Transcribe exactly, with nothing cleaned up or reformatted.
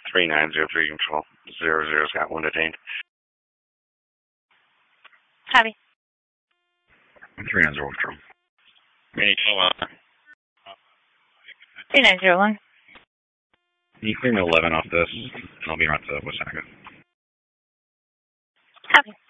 three nine zero three control. Zero zero's got one detained. Copy. three nine zero control. Any uh, three nine zero one. Can you clear me eleven off this? And I'll be around to West Seneca. Copy.